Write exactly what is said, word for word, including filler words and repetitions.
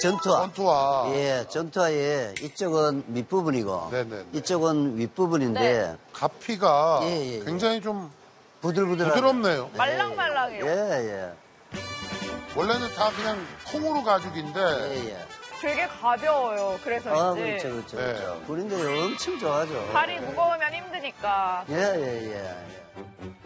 전투화. 전투화. 예, 전투화에 이쪽은 밑부분이고 네네네. 이쪽은 윗부분인데 네. 가피가 예, 예, 예. 굉장히 좀 부들부들하고 부드럽네요. 말랑말랑해요. 예, 예. 원래는 다 그냥 통으로 가죽인데 예, 예. 되게 가벼워요. 아, 그래서인지. 그렇죠, 그렇죠, 네. 그렇죠. 군인들이 엄청 좋아하죠. 발이 무거우면 힘드니까. 예, 예, 예. 예.